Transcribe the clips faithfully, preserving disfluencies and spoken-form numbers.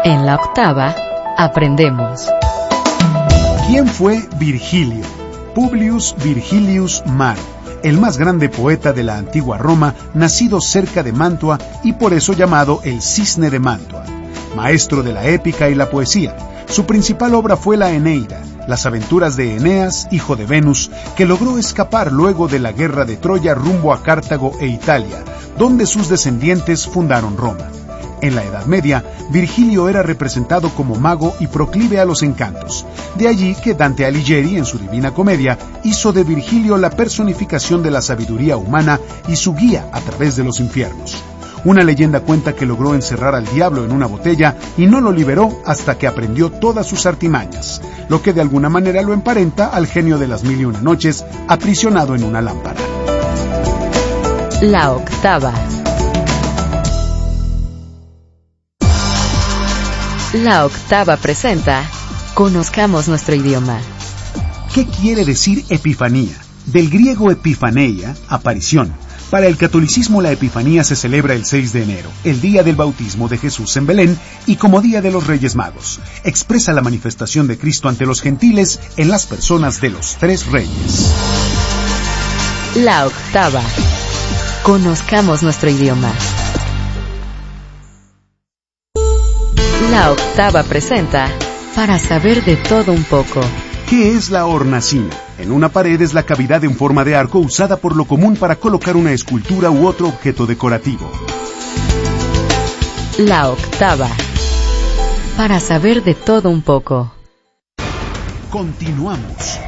En la octava, aprendemos. ¿Quién fue Virgilio? Publius Virgilius Maro, el más grande poeta de la antigua Roma, nacido cerca de Mantua y por eso llamado el Cisne de Mantua. Maestro de la épica y la poesía, su principal obra fue la Eneida, las aventuras de Eneas, hijo de Venus, que logró escapar luego de la guerra de Troya rumbo a Cartago e Italia, donde sus descendientes fundaron Roma. En la Edad Media, Virgilio era representado como mago y proclive a los encantos. De allí que Dante Alighieri, en su Divina Comedia, hizo de Virgilio la personificación de la sabiduría humana y su guía a través de los infiernos. Una leyenda cuenta que logró encerrar al diablo en una botella y no lo liberó hasta que aprendió todas sus artimañas, lo que de alguna manera lo emparenta al genio de las mil y una noches, aprisionado en una lámpara. La octava. La octava presenta Conozcamos nuestro idioma. ¿Qué quiere decir epifanía? Del griego epifaneia, aparición. Para el catolicismo la Epifanía se celebra el seis de enero, el día del bautismo de Jesús en Belén y como día de los Reyes Magos. Expresa la manifestación de Cristo ante los gentiles en las personas de los tres reyes. La octava. Conozcamos nuestro idioma. La octava presenta Para saber de todo un poco. ¿Qué es la hornacina? En una pared es la cavidad en forma de arco usada por lo común para colocar una escultura u otro objeto decorativo. La octava. Para saber de todo un poco. Continuamos.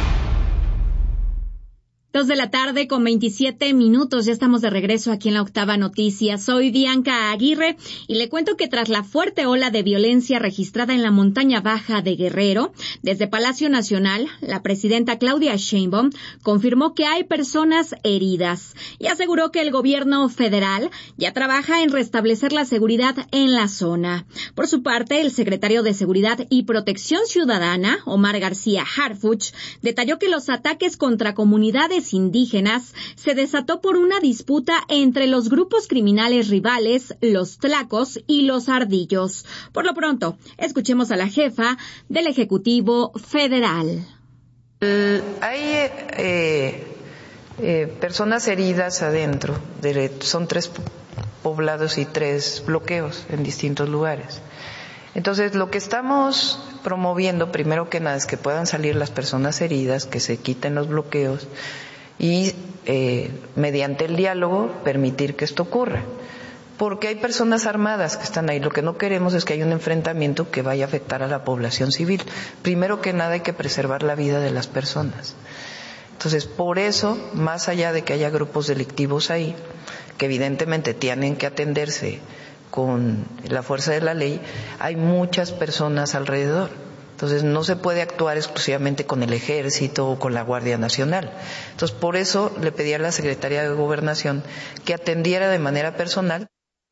Dos de la tarde con veintisiete minutos, ya estamos de regreso aquí en la octava noticia. Soy Bianca Aguirre y le cuento que tras la fuerte ola de violencia registrada en la montaña baja de Guerrero, desde Palacio Nacional, la presidenta Claudia Sheinbaum confirmó que hay personas heridas y aseguró que el gobierno federal ya trabaja en restablecer la seguridad en la zona. Por su parte, el secretario de Seguridad y Protección Ciudadana, Omar García Harfuch, detalló que los ataques contra comunidades indígenas se desató por una disputa entre los grupos criminales rivales, los tlacos y los ardillos. Por lo pronto, escuchemos a la jefa del Ejecutivo Federal. El, hay eh, eh, personas heridas adentro, de, son tres poblados y tres bloqueos en distintos lugares. Entonces, lo que estamos promoviendo, primero que nada, es que puedan salir las personas heridas, que se quiten los bloqueos y eh, mediante el diálogo permitir que esto ocurra. Porque hay personas armadas que están ahí. Lo que no queremos es que haya un enfrentamiento que vaya a afectar a la población civil. Primero que nada hay que preservar la vida de las personas. Entonces, por eso, más allá de que haya grupos delictivos ahí, que evidentemente tienen que atenderse con la fuerza de la ley, hay muchas personas alrededor. Entonces no se puede actuar exclusivamente con el Ejército o con la Guardia Nacional. Entonces por eso le pedí a la Secretaría de Gobernación que atendiera de manera personal.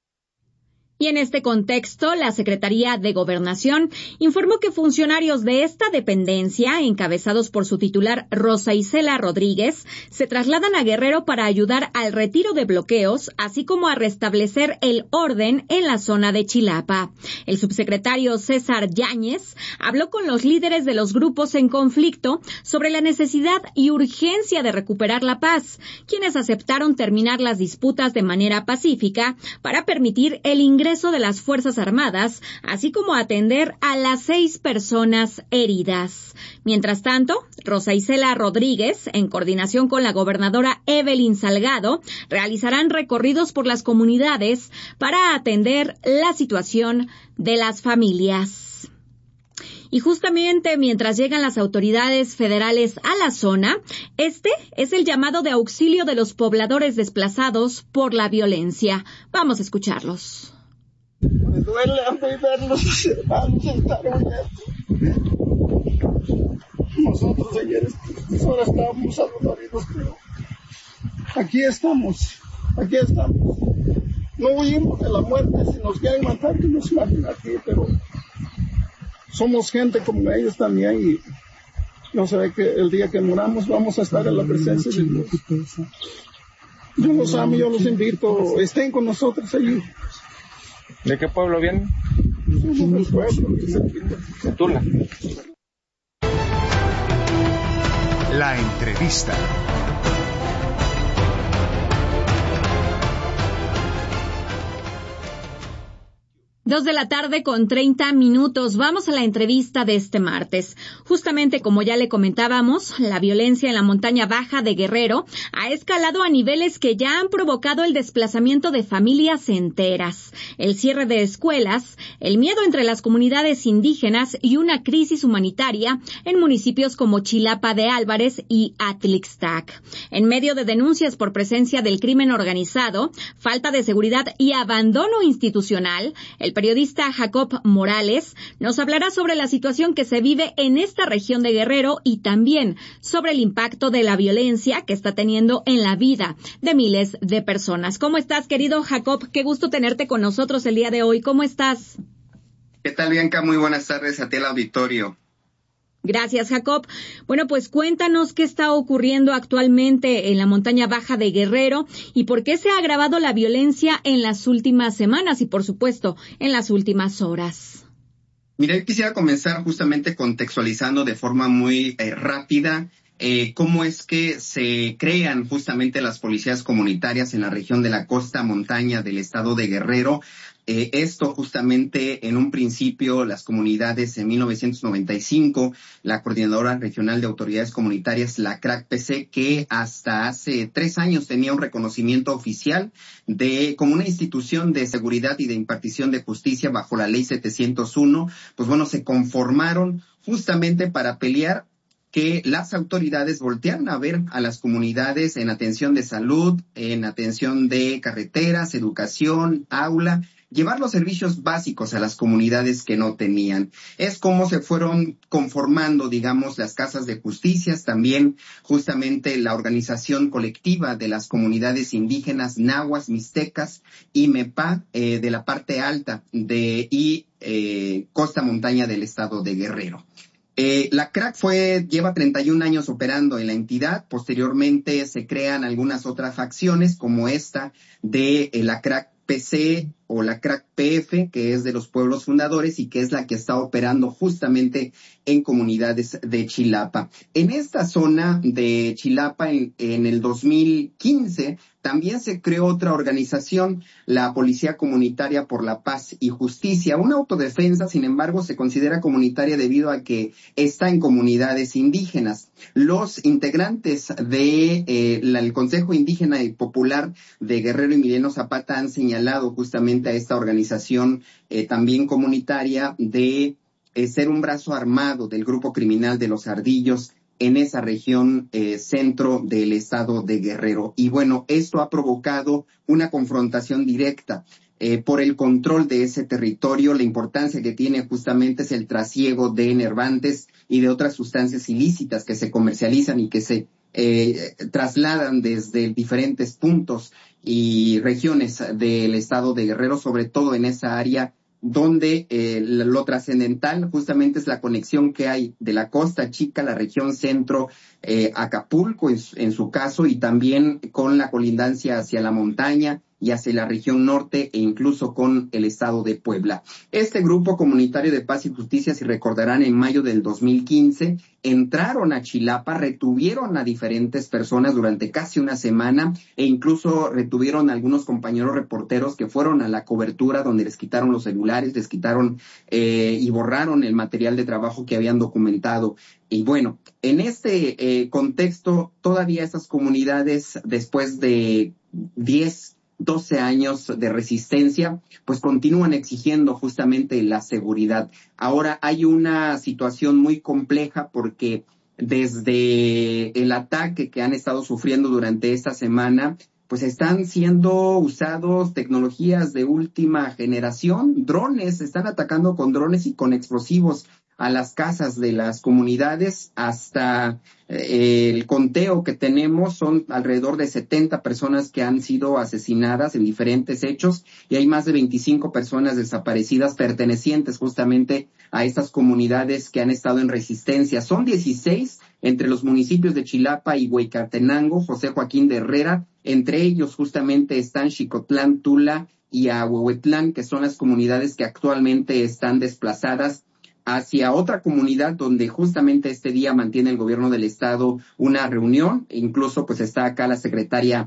Y en este contexto, la Secretaría de Gobernación informó que funcionarios de esta dependencia, encabezados por su titular Rosa Isela Rodríguez, se trasladan a Guerrero para ayudar al retiro de bloqueos, así como a restablecer el orden en la zona de Chilapa. El subsecretario César Yáñez habló con los líderes de los grupos en conflicto sobre la necesidad y urgencia de recuperar la paz, quienes aceptaron terminar las disputas de manera pacífica para permitir el ingreso de las Fuerzas Armadas, así como atender a las seis personas heridas. Mientras tanto, Rosa Isela Rodríguez, en coordinación con la gobernadora Evelyn Salgado, realizarán recorridos por las comunidades para atender la situación de las familias. Y justamente mientras llegan las autoridades federales a la zona, este es el llamado de auxilio de los pobladores desplazados por la violencia. Vamos a escucharlos. Me duele a mí ver los hermanos estar huyendo. Nosotros ayer ahora estábamos adoloridos, pero aquí estamos, aquí estamos. No huimos de la muerte, si nos quieren matar, que nos maten aquí, pero somos gente como ellos también y no se ve que el día que muramos vamos a estar en la presencia de Dios. Yo los amo, yo los invito, estén con nosotros allí. ¿De qué pueblo vienen? un esfuerzo. Tula. La entrevista. Dos de la tarde con treinta minutos. Vamos a la entrevista de este martes. Justamente como ya le comentábamos, la violencia en la montaña baja de Guerrero ha escalado a niveles que ya han provocado el desplazamiento de familias enteras, el cierre de escuelas, el miedo entre las comunidades indígenas y una crisis humanitaria en municipios como Chilapa de Álvarez y Atlixtac. En medio de denuncias por presencia del crimen organizado, falta de seguridad y abandono institucional, el periodista Jacob Morales nos hablará sobre la situación que se vive en esta región de Guerrero y también sobre el impacto de la violencia que está teniendo en la vida de miles de personas. ¿Cómo estás, querido Jacob? Qué gusto tenerte con nosotros el día de hoy. ¿Cómo estás? ¿Qué tal, Bianca? Muy buenas tardes a ti, el auditorio. Gracias, Jacob. Bueno, pues cuéntanos qué está ocurriendo actualmente en la montaña baja de Guerrero y por qué se ha agravado la violencia en las últimas semanas y, por supuesto, en las últimas horas. Mira, yo quisiera comenzar justamente contextualizando de forma muy eh, rápida eh, cómo es que se crean justamente las policías comunitarias en la región de la costa montaña del estado de Guerrero. Eh, esto justamente en un principio las comunidades en mil novecientos noventa y cinco, la Coordinadora Regional de Autoridades Comunitarias, la C R A C P C, que hasta hace tres años tenía un reconocimiento oficial de como una institución de seguridad y de impartición de justicia bajo la ley setecientos uno, pues bueno, se conformaron justamente para pelear que las autoridades voltearan a ver a las comunidades en atención de salud, en atención de carreteras, educación, aula, llevar los servicios básicos a las comunidades que no tenían. Es como se fueron conformando, digamos, las casas de justicias, también justamente la organización colectiva de las comunidades indígenas nahuas, mixtecas y mepa eh, de la parte alta de y eh, costa montaña del estado de Guerrero. Eh, la C R A C fue, lleva treinta y un años operando en la entidad. Posteriormente se crean algunas otras facciones como esta de eh, la C R A C P C o la C R A C P F, que es de los pueblos fundadores y que es la que está operando justamente en comunidades de Chilapa. En esta zona de Chilapa, en, en el dos mil quince, también se creó otra organización, la Policía Comunitaria por la Paz y Justicia. Una autodefensa, sin embargo, se considera comunitaria debido a que está en comunidades indígenas. Los integrantes de eh, la, el Consejo Indígena y Popular de Guerrero y Emiliano Zapata han señalado justamente a esta organización eh, también comunitaria de eh, ser un brazo armado del grupo criminal de los Ardillos en esa región eh, centro del estado de Guerrero. Y bueno, esto ha provocado una confrontación directa eh, por el control de ese territorio. La importancia que tiene justamente es el trasiego de enervantes y de otras sustancias ilícitas que se comercializan y que se eh, trasladan desde diferentes puntos y regiones del estado de Guerrero, sobre todo en esa área donde eh, lo trascendental justamente es la conexión que hay de la Costa Chica, la región centro, eh, Acapulco en, en su caso, y también con la colindancia hacia la montaña y hacia la región norte e incluso con el estado de Puebla. Este grupo comunitario de Paz y Justicia, si recordarán, en mayo del dos mil quince, entraron a Chilapa, retuvieron a diferentes personas durante casi una semana e incluso retuvieron a algunos compañeros reporteros que fueron a la cobertura donde les quitaron los celulares, les quitaron eh, y borraron el material de trabajo que habían documentado. Y bueno, en este eh, contexto, todavía esas comunidades, después de diez, doce años de resistencia, pues continúan exigiendo justamente la seguridad. Ahora hay una situación muy compleja porque desde el ataque que han estado sufriendo durante esta semana, pues están siendo usados tecnologías de última generación, drones, están atacando con drones y con explosivos a las casas de las comunidades. Hasta eh, el conteo que tenemos son alrededor de setenta personas que han sido asesinadas en diferentes hechos y hay más de veinticinco personas desaparecidas pertenecientes justamente a estas comunidades que han estado en resistencia. Son dieciséis entre los municipios de Chilapa y Huehuetenango, José Joaquín de Herrera. Entre ellos justamente están Xicotlán, Tula y Ahuehuetlán, que son las comunidades que actualmente están desplazadas hacia otra comunidad donde justamente este día mantiene el gobierno del estado una reunión. Incluso pues está acá la secretaria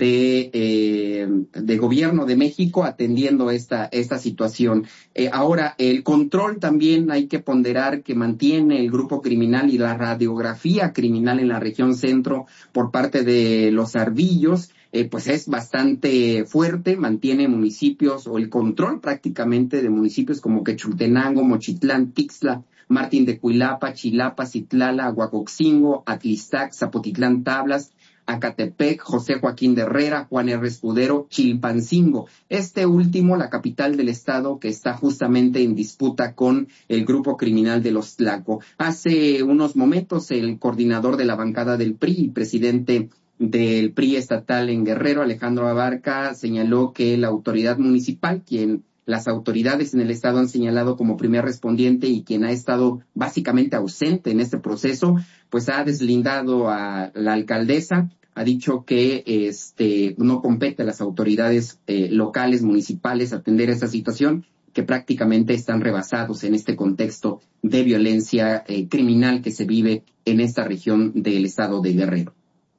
de eh, de gobierno de México atendiendo esta esta situación. Eh, ahora, el control también hay que ponderar que mantiene el grupo criminal y la radiografía criminal en la región centro por parte de los ardillos, eh, pues es bastante fuerte, mantiene municipios o el control prácticamente de municipios como Quechultenango, Mochitlán, Tixla, Martín de Cuilapa, Chilapa, Citlala, Huacoxingo, Atlistac, Zapotitlán, Tablas, Acatepec, José Joaquín de Herrera, Juan R. Escudero, Chilpancingo. Este último, la capital del estado, que está justamente en disputa con el grupo criminal de los Tlaco. Hace unos momentos, el coordinador de la bancada del P R I y presidente del P R I estatal en Guerrero, Alejandro Abarca, señaló que la autoridad municipal, quien las autoridades en el estado han señalado como primer respondiente y quien ha estado básicamente ausente en este proceso, pues ha deslindado a la alcaldesa, ha dicho que este no compete a las autoridades eh, locales, municipales, atender esta situación, que prácticamente están rebasados en este contexto de violencia eh, criminal que se vive en esta región del estado de Guerrero.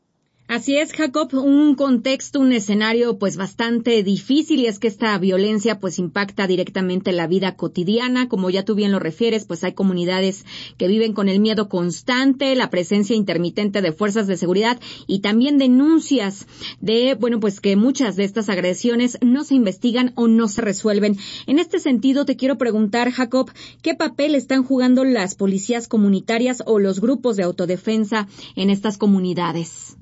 Así es, Jacob, un contexto, un escenario pues bastante difícil, y es que esta violencia pues impacta directamente la vida cotidiana. Como ya tú bien lo refieres, pues hay comunidades que viven con el miedo constante, la presencia intermitente de fuerzas de seguridad y también denuncias de, bueno, pues que muchas de estas agresiones no se investigan o no se resuelven. En este sentido, te quiero preguntar, Jacob, ¿qué papel están jugando las policías comunitarias o los grupos de autodefensa en estas comunidades?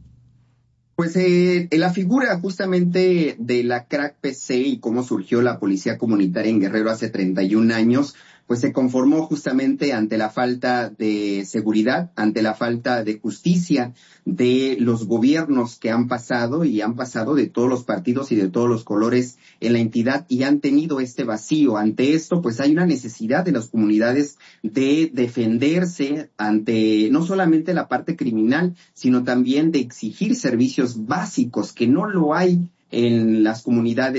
Pues eh, la figura justamente de la crack P C y cómo surgió la policía comunitaria en Guerrero hace treinta y un años, pues se conformó justamente ante la falta de seguridad, ante la falta de justicia de los gobiernos que han pasado y han pasado de todos los partidos y de todos los colores en la entidad y han tenido este vacío. Ante esto, pues hay una necesidad de las comunidades de defenderse ante no solamente la parte criminal, sino también de exigir servicios básicos que no lo hay en las comunidades